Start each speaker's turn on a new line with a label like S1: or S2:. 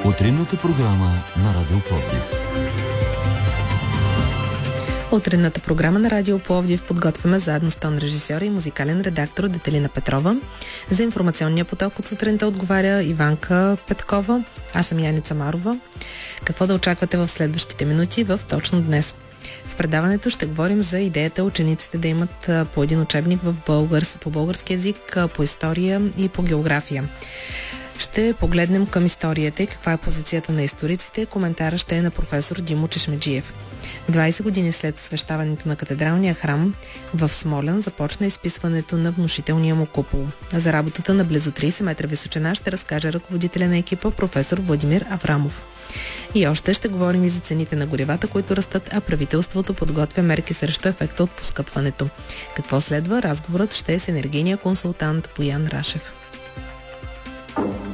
S1: Утринната програма на Радио Пловдив.
S2: Утринната програма на Радио Пловдив подготвяме заедно с тон режисьор и музикален редактор Детелина Петрова. За информационния поток от сутринта отговаря Иванка Петкова. Аз съм Яница Марова. Какво да очаквате в следващите минути в Точно днес? В предаването ще говорим за идеята учениците да имат по един учебник по български язик, по история и по география. Ще погледнем към историята и каква е позицията на историците. Коментара ще е на професор Димо Чешмеджиев. 20 години след освещаването на катедралния храм в Смолян започна изписването на внушителния му купол. За работата на близо 30 метра височина ще разкаже ръководителя на екипа професор Владимир Аврамов. И още ще говорим и за цените на горивата, които растат, а правителството подготвя мерки срещу ефекта от поскъпването. Какво следва? Разговорът ще е с енергийния консултант Боян Рашев.